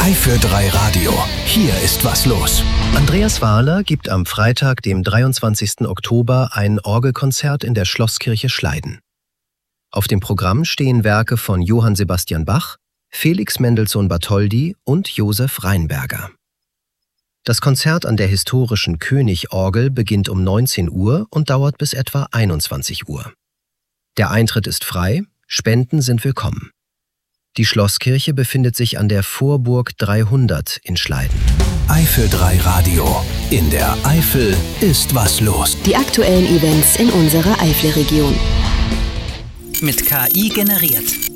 Eifel 3 Radio. Hier ist was los. Andreas Wahler gibt am Freitag, dem 23. Oktober, ein Orgelkonzert in der Schlosskirche Schleiden. Auf dem Programm stehen Werke von Johann Sebastian Bach, Felix Mendelssohn Bartholdy und Josef Rheinberger. Das Konzert an der historischen König-Orgel beginnt um 19 Uhr und dauert bis etwa 21 Uhr. Der Eintritt ist frei, Spenden sind willkommen. Die Schlosskirche befindet sich an der Vorburg 300 in Schleiden. Eifel 3 Radio. In der Eifel ist was los. Die aktuellen Events in unserer Eifelregion. Mit KI generiert.